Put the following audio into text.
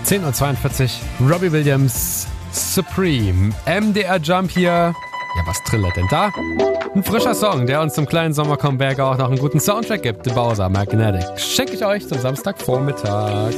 10:42 Uhr, Robbie Williams, Supreme, MDR Jump hier. Ja, was trillert denn da? Ein frischer Song, der uns zum kleinen Sommer-Comeback auch noch einen guten Soundtrack gibt. The Bowser Magnetic. Schenke ich euch zum Samstagvormittag.